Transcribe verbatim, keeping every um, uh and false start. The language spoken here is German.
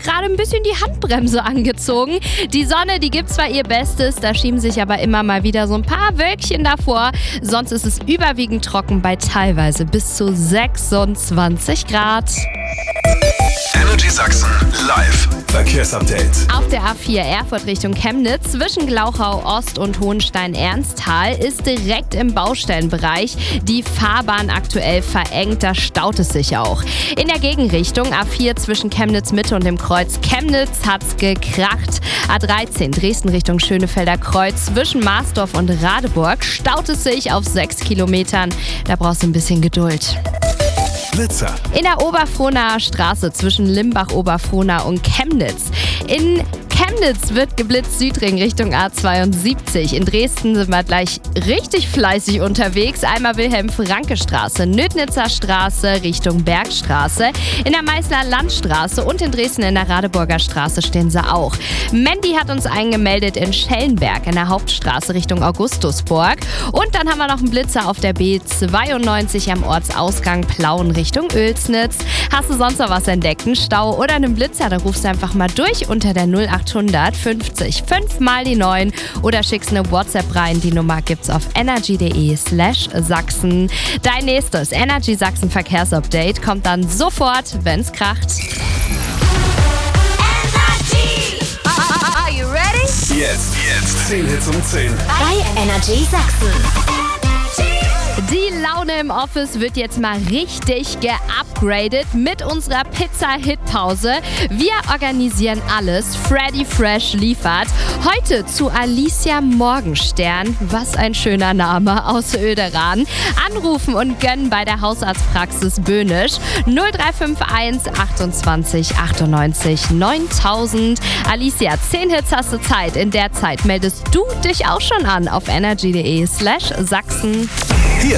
gerade ein bisschen die Handbremse angezogen. Die Sonne, die gibt zwar ihr Bestes, da schieben sich aber immer mal wieder so ein paar Wölkchen davor. Sonst ist es überwiegend trocken bei teilweise bis zu sechsundzwanzig Grad. Energy Sachsen live Verkehrsupdate. Auf der A vier Erfurt Richtung Chemnitz zwischen Glauchau Ost und Hohenstein-Ernsthal ist direkt im Baustellenbereich die Fahrbahn aktuell verengt. Da staut es sich auch. In der Gegenrichtung A vier zwischen Chemnitz Mitte und dem Kreuz Chemnitz hat's gekracht. A dreizehn Dresden Richtung Schönefelder Kreuz zwischen Marsdorf und Radeburg staut es sich auf sechs Kilometern. Da brauchst du ein bisschen Geduld. Blitzer. In der Oberfrohnaer Straße zwischen Limbach-Oberfrohna und Chemnitz. In Chemnitz wird geblitzt Südring Richtung A zweiundsiebzig. In Dresden sind wir gleich richtig fleißig unterwegs. Einmal Wilhelm-Franke-Straße, Nödnitzer Straße Richtung Bergstraße. In der Meißner Landstraße und in Dresden in der Radeburger Straße stehen sie auch. Mandy hat uns eingemeldet in Schellenberg in der Hauptstraße Richtung Augustusburg. Und dann haben wir noch einen Blitzer auf der B zweiundneunzig am Ortsausgang Plauen Richtung Oelsnitz. Hast du sonst noch was entdeckt? Einen Stau oder einen Blitzer? Dann rufst du einfach mal durch unter der null achthundert fünfzig fünf mal die neun oder schickst eine WhatsApp rein. Die Nummer gibt's auf energy.de slash Sachsen. Dein nächstes Energy Sachsen Verkehrsupdate kommt dann sofort, wenn's kracht. Energy! Are you ready? Jetzt, jetzt. zehn Hits um zehn. Bei Energy Sachsen. Die Laune im Office wird jetzt mal richtig geupgradet mit unserer Pizza-Hit-Pause. Wir organisieren alles. Freddy Fresh liefert. Heute zu Alicia Morgenstern. Was ein schöner Name aus Oederan. Anrufen und gönnen bei der Hausarztpraxis Böhnisch. null drei fünf eins achtundzwanzig achtundneunzig neuntausend. Alicia, zehn Hits hast du Zeit. In der Zeit meldest du dich auch schon an auf energy.de slash Sachsen.